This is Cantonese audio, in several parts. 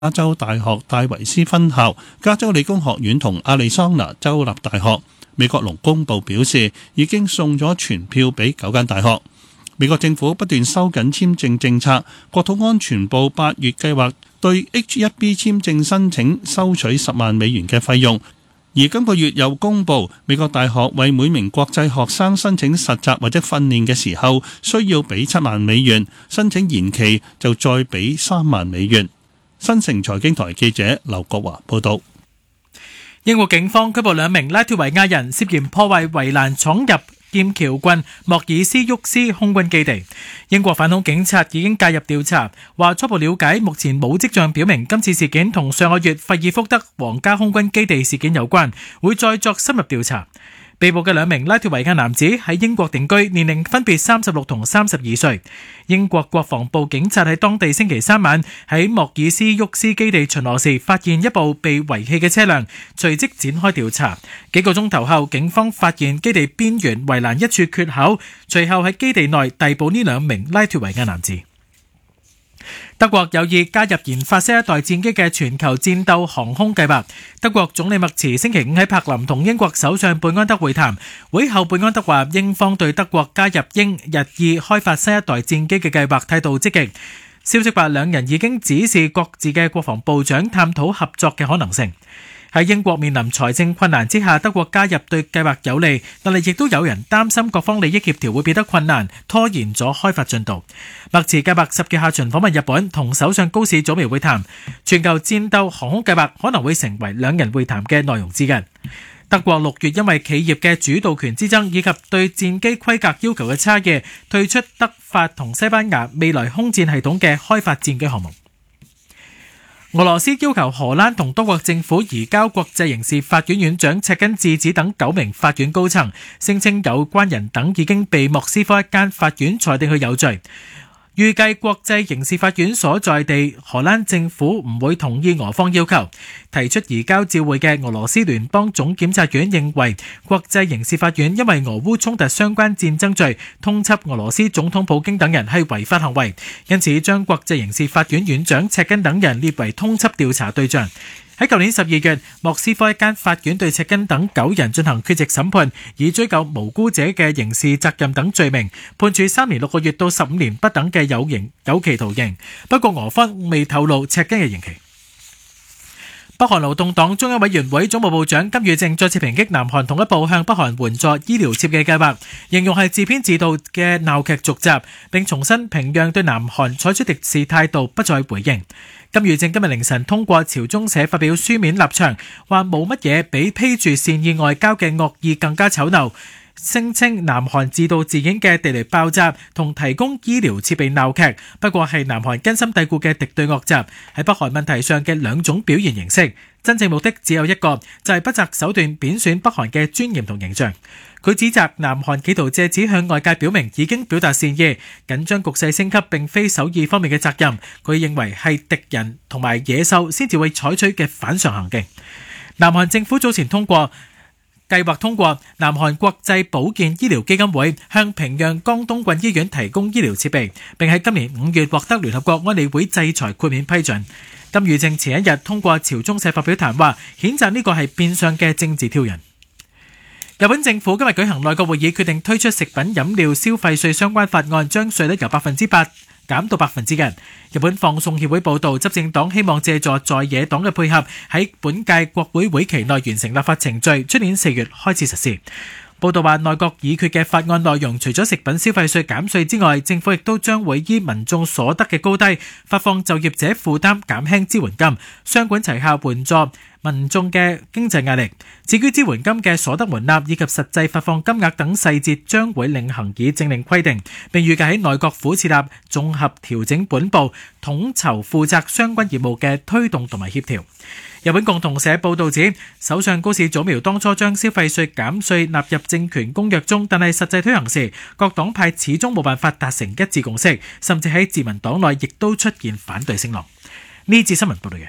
加州大學戴維斯分校、加州理工學院同亞利桑那州立大學。美國農工部表示，已經送咗傳票俾9間大學。美國政府不斷收緊簽證政策，國土安全部8月計劃對 H-1B 簽證申請收取10萬美元嘅費用，而今個月又公布美國大學為每名國際學生申請實習或者訓練嘅時候需要俾7萬美元，申請延期就再俾3萬美元。新城財經台記者劉國華報道。 英國警方拘捕2名拉脫維亞人，涉嫌破壞圍欄闖入劍橋郡莫爾斯沃斯空軍基地。英國反恐警察已經介入調查，話初步了解目前冇跡象表明今次事件同上個月費爾福德皇家空軍基地事件有關，會再作深入調查。被捕嘅2名拉脫維亞男子喺英國定居，年齡分別36同32歲。英國國防部警察喺當地星期3晚喺莫爾斯沃斯基地巡邏時，發現一部被遺棄嘅車輛，隨即展開調查。幾個鐘頭後，警方發現基地邊緣圍欄一處缺口，隨後喺基地內逮捕呢2名拉脫維亞男子。德國有意加入研發新一代戰機嘅全球戰鬥航空計劃。德國總理默茨星期5喺柏林同英國首相貝安德會談，會後貝安德話英方對德國加入英日意開發新一代戰機嘅計劃態度積極。消息話兩人已經指示各自嘅國防部長探討合作嘅可能性。喺英國面臨財政困難之下，德國加入對計劃有利，但係亦都有人擔心各方利益協調會變得困難，拖延咗開發進度。默茨計劃10月下旬訪問日本，同首相高市早苗會談。全球戰鬥航空計劃可能會成為兩人會談嘅內容之一。德國6月因為企業嘅主導權之爭以及對戰機規格要求嘅差異，退出德法同西班牙未來空戰系統嘅開發戰機項目。俄羅斯要求荷蘭同多國政府移交國際刑事法院院長赤根智子等9名法院高層，聲稱有關人等已經被莫斯科一間法院裁定佢有罪。預計國際刑事法院所在地荷蘭政府唔會同意俄方要求。提出移交照會嘅俄羅斯聯邦總檢察院認為，國際刑事法院因為俄烏衝突相關戰爭罪通緝俄羅斯總統普京等人係違法行為，因此將國際刑事法院院長赤根等人列為通緝調查對象。喺舊年12月，莫斯科一間法院對赤根等9人進行缺席審判，以追究無辜者嘅刑事責任等罪名，判處3年6個月到15年不等嘅有期徒刑。不過俄方未透露赤根嘅刑期。北韓勞動黨中央委員會總務部長金與正再次抨擊南韓統一部向北韓援助醫療設備計劃，形容係自編自導嘅鬧劇續集，並重申平壤對南韓採取敵視態度，不再回應。金與正今日凌晨通過朝中社發表書面立場，話冇乜嘢比披住善意外交嘅惡意更加醜陋。聲稱南韓自導自演嘅地雷爆炸同提供醫療設備鬧劇，不過係南韓根深蒂固嘅敵對惡習，喺北韓問題上嘅2種表現形式，真正目的只有一個，就係不擇手段貶損北韓嘅尊嚴同形象。佢指責南韓企圖借此向外界表明已經表達善意，緊張局勢升級並非首爾方面嘅責任，佢認為係敵人同埋野獸先至會採取嘅反常行徑。南韓政府早前計劃通過南韓國際保健醫療基金會向平壤江東郡醫院提供醫療設備，並喺今年5月獲得聯合國安理會制裁豁免批准。金與正前一日通過朝中社發表談話，譴責呢個係變相嘅政治挑釁。日本政府今日舉行內閣會議，決定推出食品飲料消費稅相關法案，將稅率由8%減到1%。日本放送協會報道，執政黨希望借助在野黨嘅配合，喺本屆國會會期內完成立法程序，出年4月開始實施。報道話，內閣議決嘅法案內容，除咗食品消費稅減稅之外，政府亦都將會依民眾所得嘅高低，發放就業者負擔減輕支援金，雙管齊下援助民眾嘅經濟壓力。至於支援金嘅所得門檻以及實際發放金額等細節，將會另行以政令規定，並預計喺內閣府設立綜合調整本部，統籌負責相關業務嘅推動同埋協調。日本共同社報導指，首相高市早苗當初將消費稅減稅納入政權公約中，但係實際推行時，各黨派始終冇辦法達成一致共識，甚至喺自民黨內亦都出現反對聲浪。呢節新聞報導嘅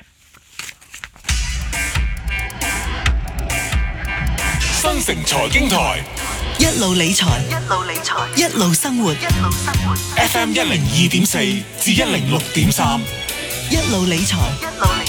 新城財經台， 一路理財，一路生活。 FM 102.4至106.3， 一路理財。